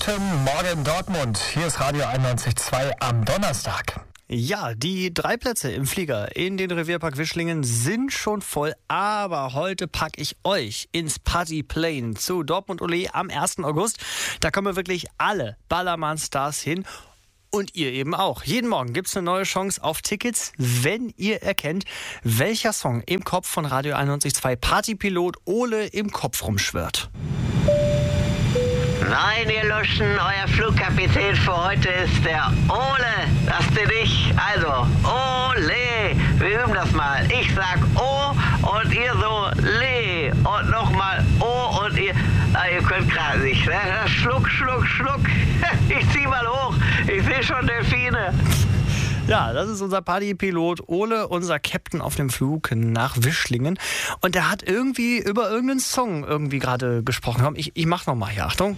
Guten Morgen Dortmund, hier ist Radio 91.2 am Donnerstag. Ja, die 3 Plätze im Flieger in den Revierpark Wischlingen sind schon voll, aber heute packe ich euch ins Partyplane zu Dortmund Ole am 1. August. Da kommen wirklich alle Ballermann-Stars hin. Und ihr eben auch. Jeden Morgen gibt's eine neue Chance auf Tickets, wenn ihr erkennt, welcher Song im Kopf von Radio 91.2 Partypilot Ole im Kopf rumschwirrt. Nein, ihr Luschen, euer Flugkapitän für heute ist der Ole. Lasst ihr dich? Also, Ole. Wir üben das mal. Ich sag O und ihr so Le. Und nochmal O und ihr... ihr könnt gerade nicht, ne? Schluck, Schluck, Schluck. Ich zieh mal hoch. Ich sehe schon Delfine. Ja, das ist unser Partypilot Ole, unser Captain auf dem Flug nach Wischlingen. Und der hat irgendwie über irgendeinen Song gerade gesprochen. Ich mach nochmal hier, Achtung.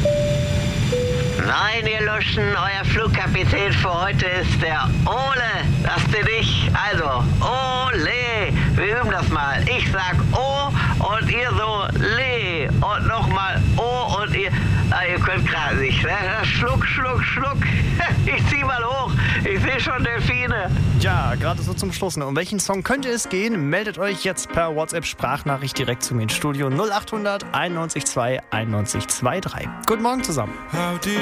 Nein, ihr Luschen, euer Flugkapitän für heute ist der Ole. Lasst ihr dich? Also, Ole. Wir üben das mal. Ich sag O und ihr so Le. Und nochmal O und ihr... ihr könnt gerade nicht, ne? Schluck, Schluck, Schluck. Ich zieh mal hoch. Ich sehe schon Delfine. Ja, gerade so zum Schluss. Um welchen Song könnte es gehen? Meldet euch jetzt per WhatsApp-Sprachnachricht direkt zu mir ins Studio 0800 91 2 91 23. Guten Morgen zusammen.